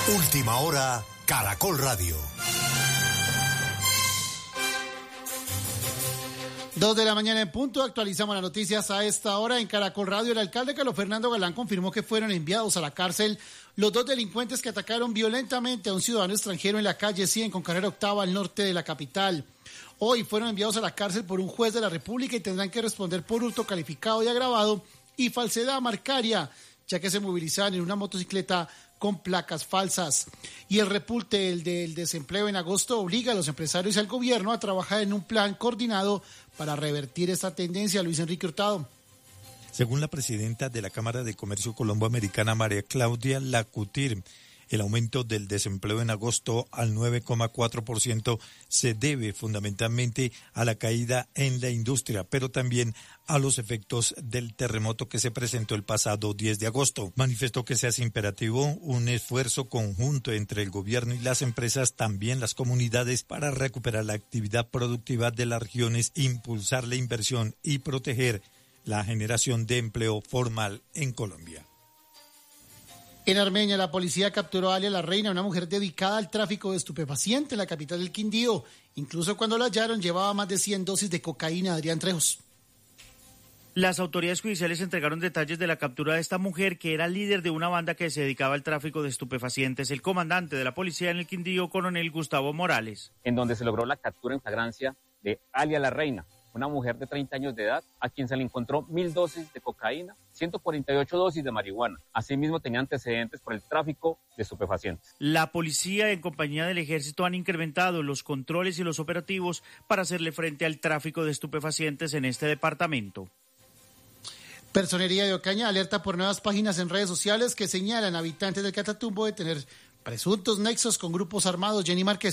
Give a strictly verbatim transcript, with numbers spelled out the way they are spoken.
Última hora, Caracol Radio. Dos de la mañana en punto, actualizamos las noticias a esta hora en Caracol Radio. El alcalde Carlos Fernando Galán confirmó que fueron enviados a la cárcel los dos delincuentes que atacaron violentamente a un ciudadano extranjero en la calle cien con carrera octava al norte de la capital. Hoy fueron enviados a la cárcel por un juez de la República y tendrán que responder por hurto calificado y agravado y falsedad marcaria, ya que se movilizaban en una motocicleta con placas falsas. Y el repunte el del desempleo en agosto obliga a los empresarios y al gobierno a trabajar en un plan coordinado para revertir esta tendencia. Luis Enrique Hurtado. Según la presidenta de la Cámara de Comercio Colombo-Americana, María Claudia Lacutir, el aumento del desempleo en agosto al nueve coma cuatro por ciento se debe fundamentalmente a la caída en la industria, pero también a los efectos del terremoto que se presentó el pasado diez de agosto. Manifestó que se hace imperativo un esfuerzo conjunto entre el gobierno y las empresas, también las comunidades, para recuperar la actividad productiva de las regiones, impulsar la inversión y proteger la generación de empleo formal en Colombia. En Armenia, la policía capturó a Alia La Reina, una mujer dedicada al tráfico de estupefacientes en la capital del Quindío. Incluso cuando la hallaron, llevaba más de cien dosis de cocaína. Adrián Trejos. Las autoridades judiciales entregaron detalles de la captura de esta mujer, que era líder de una banda que se dedicaba al tráfico de estupefacientes. El comandante de la policía en el Quindío, coronel Gustavo Morales. En donde se logró la captura en flagrancia de Alia La Reina, una mujer de treinta años de edad, a quien se le encontró mil dosis de cocaína, ciento cuarenta y ocho dosis de marihuana. Asimismo, tenía antecedentes por el tráfico de estupefacientes. La policía, en compañía del ejército, han incrementado los controles y los operativos para hacerle frente al tráfico de estupefacientes en este departamento. Personería de Ocaña alerta por nuevas páginas en redes sociales que señalan a habitantes del Catatumbo de tener presuntos nexos con grupos armados. Jenny Márquez.